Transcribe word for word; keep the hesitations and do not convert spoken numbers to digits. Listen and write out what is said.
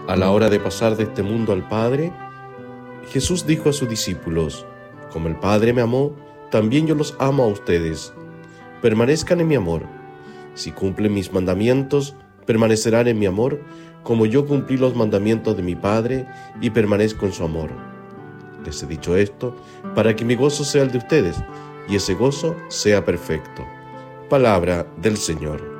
A la hora de pasar de este mundo al Padre, Jesús dijo a sus discípulos: como el Padre me amó, también yo los amo a ustedes. Permanezcan en mi amor. Si cumplen mis mandamientos, permanecerán en mi amor, como yo cumplí los mandamientos de mi Padre y permanezco en su amor. Les he dicho esto para que mi gozo sea el de ustedes y ese gozo sea perfecto. Palabra del Señor.